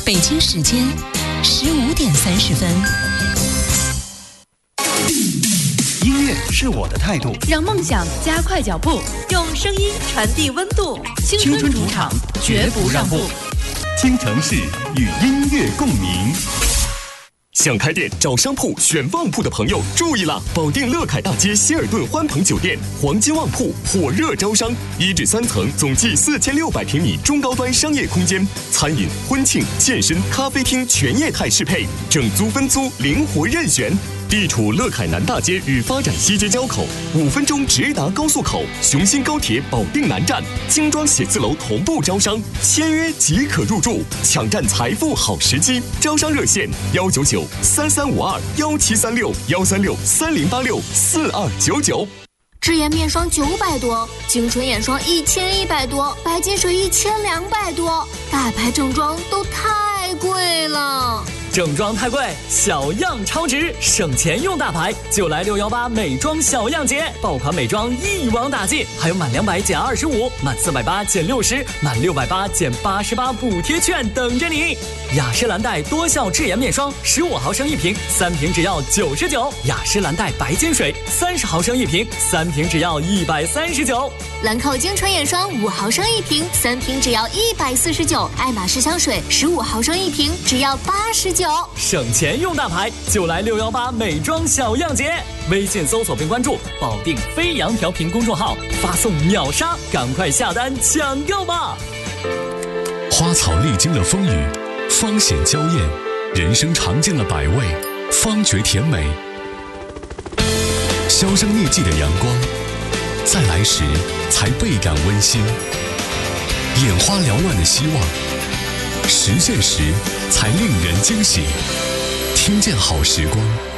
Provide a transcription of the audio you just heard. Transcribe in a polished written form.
北京时间15:30。 音乐是我的态度， 让梦想加快脚步，用声音传递温度。青春主场，绝不让步。 京城市与音乐共鸣。 想开店找商铺选旺铺的朋友注意了！保定乐凯大街希尔顿欢腾酒店黄金旺铺火热招商，1至3层，总计4600平米中高端商业空间，餐饮、婚庆、健身、咖啡厅全业态适配，整租分租灵活任选。地处乐凯南大街与发展西街交口，5分钟直达高速口，雄心高铁保定南站，精装写字楼同步招商，签约即可入住，抢占财富好时机。招商热线199-3352-136-136-3086-4299。 智妍面霜900多，精纯眼霜1100多，白金水1200多，大牌正装都太贵了。 正装太贵，小样超值，省钱用大牌，就来618美妆小样节，爆款美妆一网打尽，还有满200减25，满480减60，满680减88补贴券等着你。雅诗兰黛多效智妍面霜15毫升1瓶，3瓶只要99；雅诗兰黛白金水30毫升1瓶，3瓶只要139； 兰蔻精纯眼霜5毫升1瓶，3瓶只要149；爱马仕香水15毫升1瓶，只要89。 省钱用大牌，就来618美妆小样节。微信搜索并关注保定飞扬调频公众号，发送秒杀，赶快下单抢购吧！ 花草历经了风雨，芳显娇艳，人生尝尽了百味，方觉甜美。销声匿迹的阳光，再来时才倍感温馨。眼花缭乱的希望，实现时才令人惊喜。听见好时光。